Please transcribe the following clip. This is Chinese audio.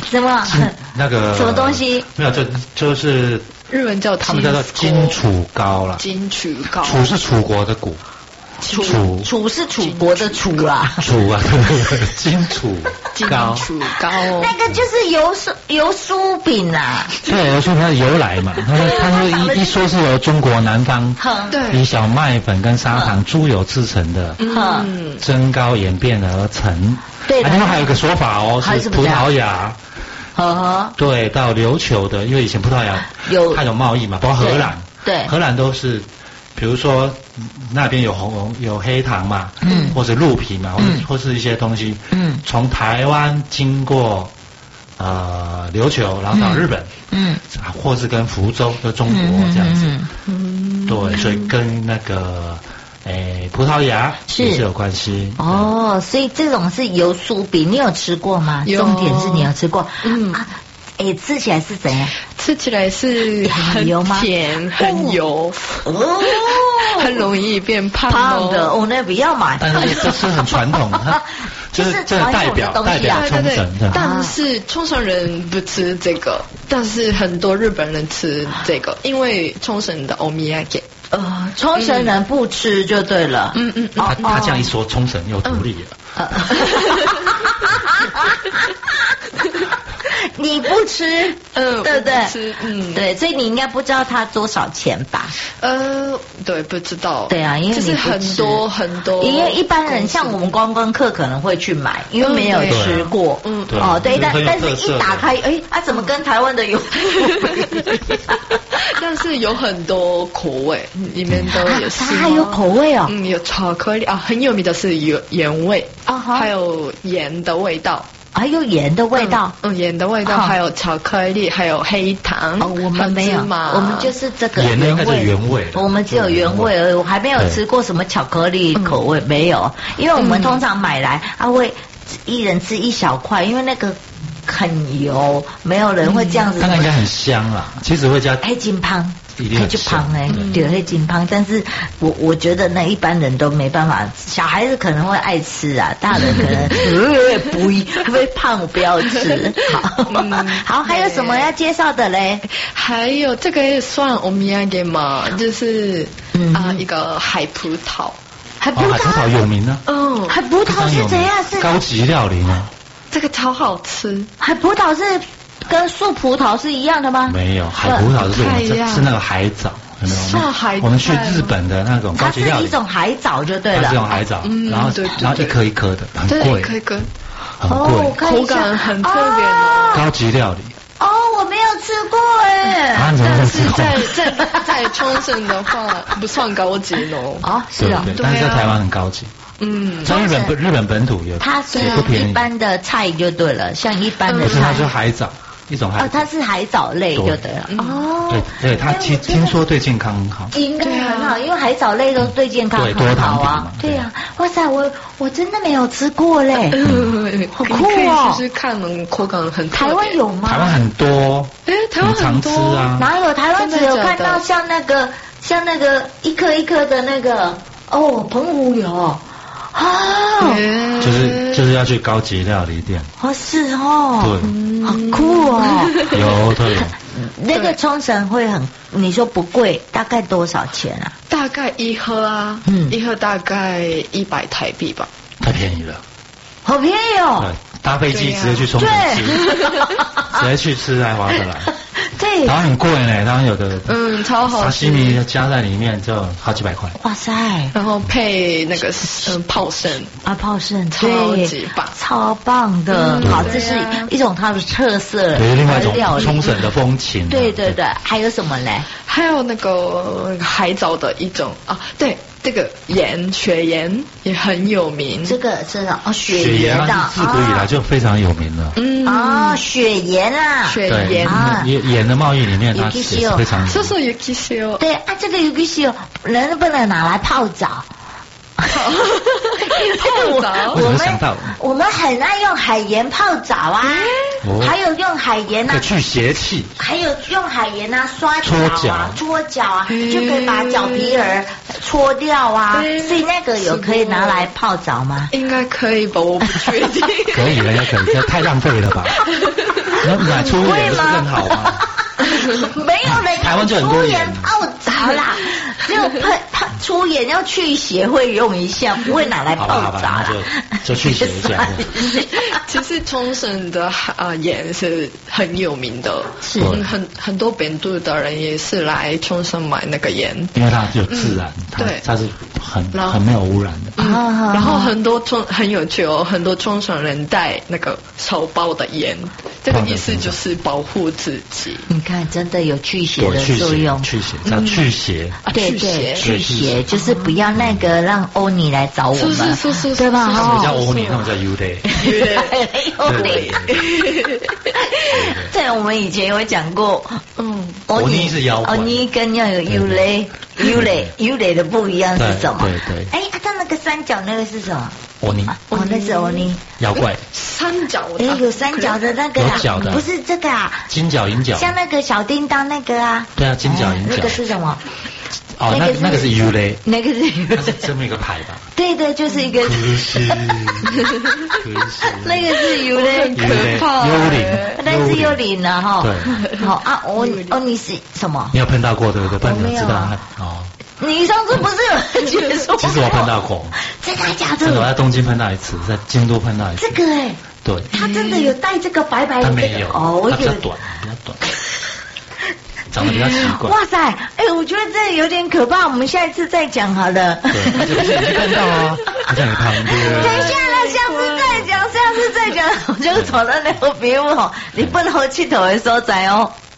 什么？ 那个什么东西？ 没有，就是日文叫他们叫做金楚糕啦。 金楚糕， 楚是楚国的楚。 楚是楚国的楚啊， 楚啊，对，金楚糕， 那个就是油酥饼啊。 对，油酥它的由来嘛，它说一说是由中国南方以小麦粉跟砂糖、猪油制成的蒸糕演变而成。对，另外还有一个说法哦，是葡萄牙。对，到琉球的，因为以前葡萄牙它有贸易嘛，包括荷兰，对，荷兰都是。比如说那边有黑糖嘛，或者鹿皮嘛，或是一些东西，从台湾经过琉球，然后到日本，或是跟福州的中国这样子，对，所以跟那个葡萄牙也是有关系。 哦，所以这种是油酥饼，你有吃过吗？重点是你有吃过，吃起来是怎样？ 吃起来是很油吗？甜，很油，很容易变胖的。我那不要买。 但是这是很传统的，就是这代表冲绳的。 但是冲绳人不吃这个，但是很多日本人吃这个，因为冲绳的お土産。 冲绳人不吃就对了。 他这样一说，冲绳又独立了。 你不吃，对不对？对，所以你应该不知道它多少钱吧？ 对，不知道。 对啊，因为就是很多， 因为一般人像我们观光客可能会去买，因为没有吃过。对，但是一打开，怎么跟台湾的有？ 但是有很多口味，里面都也是。 它还有口味哦。 有巧克力啊，很有名的是盐味还有盐的味道。 还有盐的味道， 盐的味道，还有巧克力，还有黑糖。 我们没有，我们就是这个盐的原味， 我们只有原味而已。我还没有吃过什么巧克力口味，没有，因为我们通常买来，会一人吃一小块，因为那个很油，没有人会这样子。 它应该很香啦，其实会加黑金胖。黑就胖对，黑金胖，但是我觉得那一般人都没办法，小孩子可能会爱吃啊，大人可能不会胖，我不要吃。好，还有什么要介绍的嘞？ 还有这个也算お土産嘛，就是一个海葡萄。 海葡萄有名啊。 海葡萄是怎样？是高级料理呢？ 这个超好吃。 海葡萄是跟树葡萄是一样的吗？ 没有，海葡萄是那个海藻，有没有？我们去日本的那种高级料理， 它是一种海藻就对了。 它是一种海藻，然后一颗一颗的，很贵，很贵， 口感很特别哦。 高级料理。 我没有吃过但是在冲绳的话不算高级哦。 是啊， 但是在台湾很高级。在日本本土也它是一般的菜就对了，像一般的菜。 不是，它是海藻。一种海藻， 它是海藻类就对了。 对，它听说对健康很好， 应该很好，因为海藻类都对健康很好啊。对呀，哇塞，我真的没有吃过嘞，好酷哦！ 试试看，口感很特别。 台湾有吗？ 台湾很多， 台湾很多啊。 哪有？台湾只有看到像那个一颗一颗的那个澎湖有。 就是要去高级料理店。 是哦。 对， 好酷哦。 有对。 那个冲绳会你说不贵，大概多少钱啊？ 大概一盒一盒大概100台币吧。 太便宜了。 好便宜哦。 对，搭飞机直接去冲绳吃，直接去吃还划得来。 对， 台湾很贵呢，台湾有的超好吃， 沙西米加在里面就好几百块。 哇塞！ 然后配那个泡参泡参超级棒， 超棒的。好，这是一种它的特色， 对，另外一种冲绳的风情。 对，还有什么嘞？ 还有那个海藻的一种对。这个雪盐也很有名。 这个是雪盐的， 自古以来就非常有名了。 雪盐啊， 雪盐盐的贸易里面，它也是非常有名。 就是雪对这个雪能不能拿来泡澡？我们很爱用海盐泡澡啊，还有用海盐去邪气， 还有用海盐刷搓脚就可以把脚皮儿搓掉啊。所以那个有可以拿来泡澡吗？ 应该可以吧，我不确定。 可以了，可以，这太浪费了吧？ 那买粗盐不是更好吗？ 没有人台湾就很多盐泡澡啦，只有粗盐要去血会用一下，不会拿来泡澡啦。 就去血一下。 其实冲绳的盐是很有名的， 是很多本土的人也是来冲绳买那个盐， 因为它有自然，它是很没有污染的。 然后很有趣哦，很多冲绳人带那个手包的盐，这个意思就是保护自己。 你看，真的有去血的作用， 去血叫去邪， 对对，去邪就是不要那个让欧尼来找我们，对吧？ 什么叫欧尼？那我叫 U day。 对，我们以前有讲过， 欧尼是妖怪， 欧尼跟要有 U day 的不一样是什么？ 对。 哎，它那个三角那个是什么？ 欧尼， 那是欧尼妖怪。 三角的， 有三角的那个啊，不是这个啊， 金角银角， 像那个小叮当那个啊。 对啊，金角银角。 那个是什么？ 哦，那个是 U day， 那个是 U day， 它是这么一个牌吧？ 对的，就是一个。 可惜。 那个是 U day， 可怕。幽灵， 那是幽灵啊哈。 对。 好啊，你是什么？ 你有碰到过对不对？不然你知道哦。 你上次不是有人解说？ 其实我碰到过。 真的假的？ 我在东京碰到一次，在京都碰到一次。 这个哎。 对。 他真的有带这个白白的。 他没有。 哦， 他比较短。长得比较奇怪。 哇塞，哎，我觉得这有点可怕，我们下一次再讲好了。 对，而且不是你看到啊，他在你旁边。 等一下了，下次再讲，我就走到那个别屋，你不能去头的所在哦。